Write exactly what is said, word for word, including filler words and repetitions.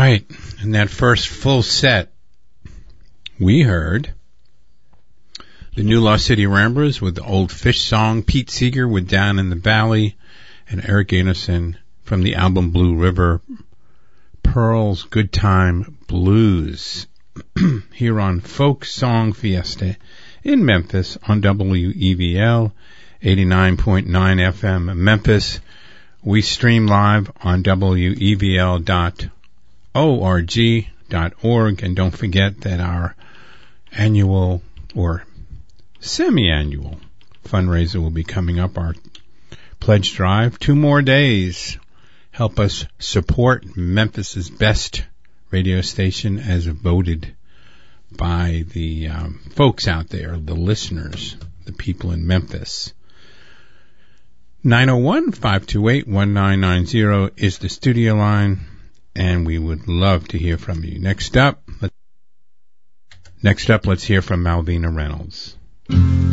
right. In that first full set, we heard the New Lost City Ramblers with the Old Fish Song, Pete Seeger with Down in the Valley, and Eric Anderson from the album Blue River, Pearl's Good Time Blues, here on Folk Song Fiesta in Memphis on W E V L eighty-nine point nine F M Memphis. We stream live on W E V L dot org dot org, and don't forget that our annual or semi-annual fundraiser will be coming up, our pledge drive. Two more days. Help us support Memphis's best radio station as voted by the um, folks out there, the listeners, the people in Memphis. nine oh one, five two eight, one nine nine zero is the studio line, and we would love to hear from you. Next up, let, next up, let's hear from Malvina Reynolds.